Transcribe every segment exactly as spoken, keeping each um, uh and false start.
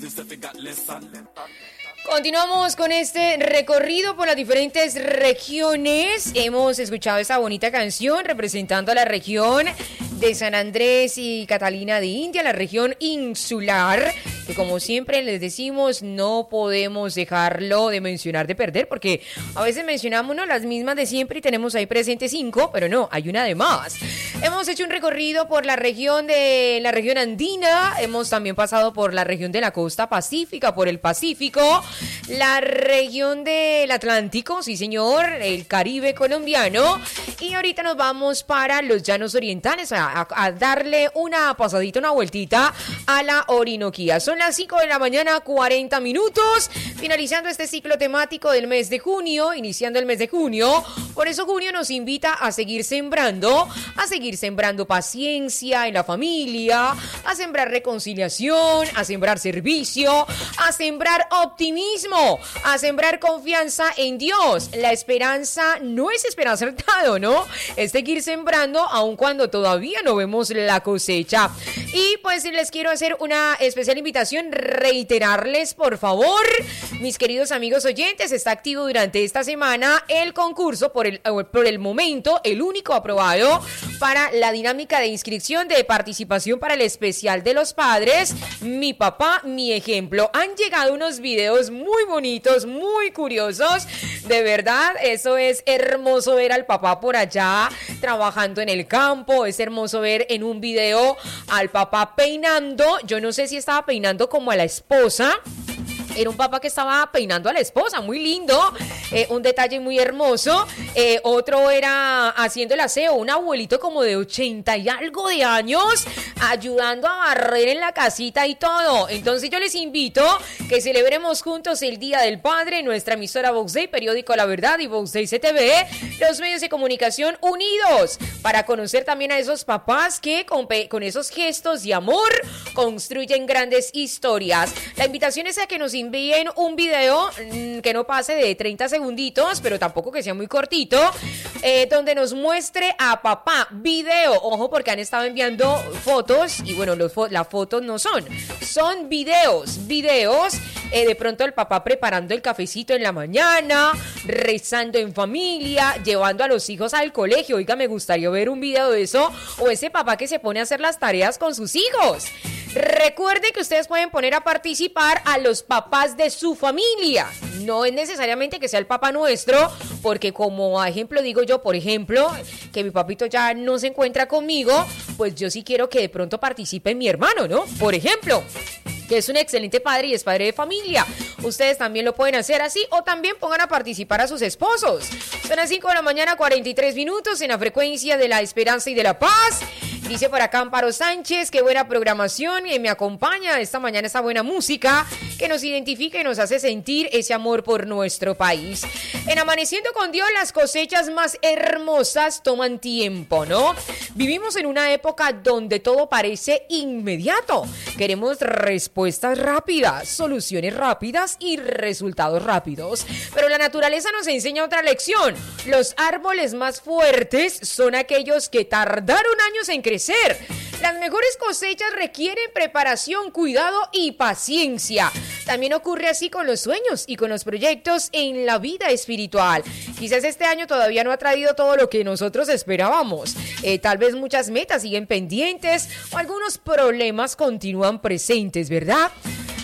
Continuamos con este recorrido por las diferentes regiones. Hemos escuchado esa bonita canción representando a la región de San Andrés y Catalina de India, la región insular, que como siempre les decimos, no podemos dejarlo de mencionar, de perder, porque a veces mencionamos, ¿no?, las mismas de siempre y tenemos ahí presentes cinco, pero no, hay una de más. Hemos hecho un recorrido por la región de la región andina, hemos también pasado por la región de la costa pacífica, por el Pacífico, la región del Atlántico, sí señor, el Caribe colombiano, y ahorita nos vamos para los llanos orientales a, a, a darle una pasadita, una vueltita a la Orinoquía. Son las cinco de la mañana, cuarenta minutos, finalizando este ciclo temático del mes de junio, iniciando el mes de junio. Por eso junio nos invita a seguir sembrando, a seguir sembrando paciencia en la familia, a sembrar reconciliación, a sembrar servicio, a sembrar optimismo, a sembrar confianza en Dios. La esperanza no es esperar acertado, ¿no? Es seguir sembrando aun cuando todavía no vemos la cosecha. Y pues les quiero hacer una especial invitación, reiterarles, por favor, mis queridos amigos oyentes, está activo durante esta semana el concurso, por el, por el momento, el único aprobado para la dinámica de inscripción de participación para el especial de los padres, Mi Papá, Mi Ejemplo. Han llegado unos videos muy bonitos, muy curiosos, de verdad, eso es hermoso ver al papá por allá trabajando en el campo, es hermoso ver en un video al papá peinando, yo no sé si estaba peinando como a la esposa. Era un papá que estaba peinando a la esposa, muy lindo, eh, un detalle muy hermoso. Eh, otro era haciendo el aseo, un abuelito como de ochenta y algo de años, ayudando a barrer en la casita y todo. Entonces yo les invito que celebremos juntos el Día del Padre en nuestra emisora Vox Day, periódico La Verdad y Vox Day C T V, los medios de comunicación unidos, para conocer también a esos papás que con, con esos gestos de amor construyen grandes historias. La invitación es a que nos envíen un video mmm, que no pase de treinta segunditos, pero tampoco que sea muy cortito, eh, donde nos muestre a papá. Video, ojo, porque han estado enviando fotos y bueno, los fo- las fotos no son, son videos, videos, eh, de pronto el papá preparando el cafecito en la mañana, rezando en familia, llevando a los hijos al colegio. Oiga, me gustaría ver un video de eso, o ese papá que se pone a hacer las tareas con sus hijos. Recuerden que ustedes pueden poner a participar a los papás de su familia. No es necesariamente que sea el papá nuestro, porque como ejemplo digo yo, por ejemplo, que mi papito ya no se encuentra conmigo, pues yo sí quiero que de pronto participe mi hermano, ¿no? Por ejemplo, que es un excelente padre y es padre de familia. Ustedes también lo pueden hacer así, o también pongan a participar a sus esposos. Son las cinco de la mañana, cuarenta y tres minutos en la frecuencia de la esperanza y de la paz. Dice por acá Amparo Sánchez, qué buena programación, y me acompaña esta mañana esa buena música que nos identifica y nos hace sentir ese amor por nuestro país. En Amaneciendo con Dios, las cosechas más hermosas toman tiempo, ¿no? Vivimos en una época donde todo parece inmediato. Queremos respuestas rápidas, soluciones rápidas y resultados rápidos. Pero la naturaleza nos enseña otra lección. Los árboles más fuertes son aquellos que tardaron años en crecer. Las mejores cosechas requieren preparación, cuidado y paciencia. También ocurre así con los sueños y con los proyectos en la vida espiritual. Quizás este año todavía no ha traído todo lo que nosotros esperábamos. Eh, tal vez muchas metas siguen pendientes o algunos problemas continúan presentes, ¿verdad?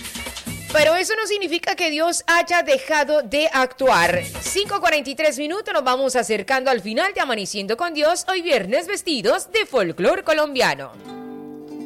Pero eso no significa que Dios haya dejado de actuar. cinco cuarenta y tres minutos, nos vamos acercando al final de Amaneciendo con Dios, hoy viernes, vestidos de folclor colombiano.